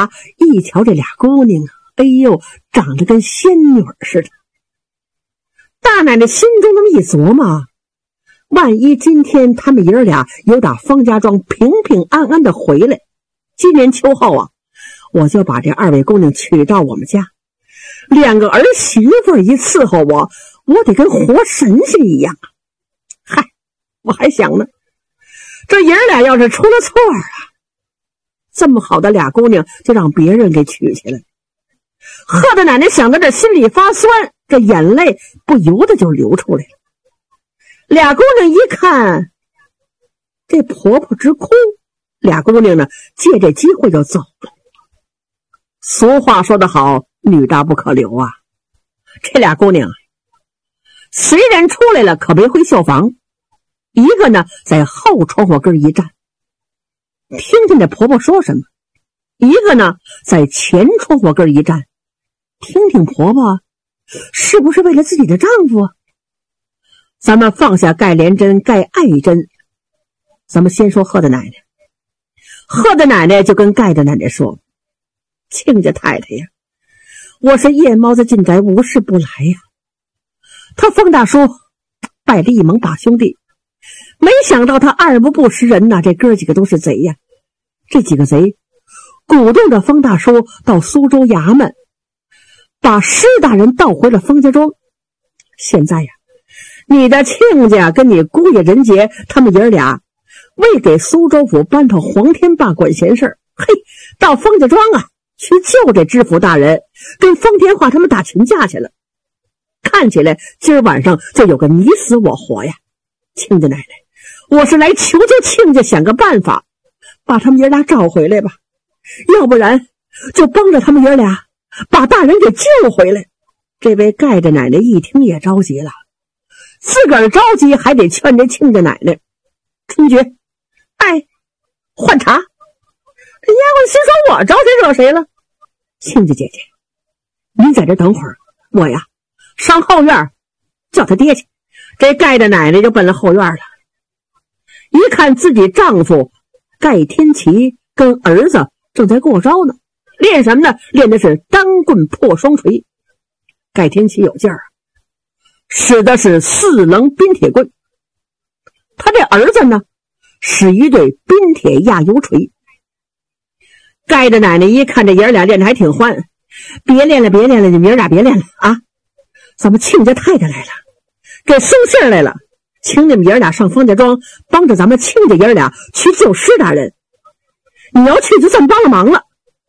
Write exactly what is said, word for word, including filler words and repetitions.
家一瞧这俩姑娘，哎呦，长得跟仙女似的。大奶奶心中这么一琢磨，万一今天他们爷俩有打方家庄平平安安的回来，今年秋后啊，我就把这二位姑娘娶到我们家，两个儿媳妇一伺候我，我得跟活神仙一样啊！嗨，我还想呢，这爷俩要是出了错啊，这么好的俩姑娘就让别人给娶去了。贺大奶奶想到这心里发酸，这眼泪不由得就流出来了。俩姑娘一看这婆婆直哭，俩姑娘呢借这机会就走了。俗话说得好，女大不可留啊。这俩姑娘虽然出来了，可没回绣房，一个呢在后窗户根一站，听听这婆婆说什么；一个呢在前窗户根一站，听听婆婆是不是为了自己的丈夫啊。咱们放下盖连针盖爱针，咱们先说贺大奶奶。贺大奶奶就跟盖大奶奶说，亲家太太呀，我是夜猫子进宅，无事不来呀。他封大叔拜了一盟把兄弟，没想到他二不不识人呐，这哥几个都是贼呀。这几个贼鼓动着封大叔到苏州衙门，把施大人盗回了封家庄。现在呀，你的亲家跟你姑爷仁杰他们爷俩为给苏州府搬到黄天霸管闲事，嘿，到封家庄啊去救这知府大人，跟封天化他们打群架去了。看起来今儿晚上就有个你死我活呀。亲家奶奶，我是来求求亲家想个办法，把他们爷俩找回来吧，要不然就帮着他们爷俩把大人给救回来。这位盖着奶奶一听也着急了，自个儿着急还得劝这亲家奶奶。春觉，哎，换茶。这丫鬟心说，我招谁惹谁了？亲家姐姐，您在这等会儿，我呀上后院叫他爹去。这盖的奶奶就奔了后院了，一看自己丈夫盖天齐跟儿子正在过招呢，练什么呢？练的是单棍破双锤。盖天齐有劲儿，使的是四棱冰铁棍，他这儿子呢使一对冰铁压油锤。盖的奶奶一看这爷俩练的还挺欢，别练了别练了，你们爷俩别练了啊！咱们亲家太太来了，给送信儿来了，请你们爷俩上方家庄，帮着咱们亲家爷俩去救施大人。你要去就这么帮了忙了。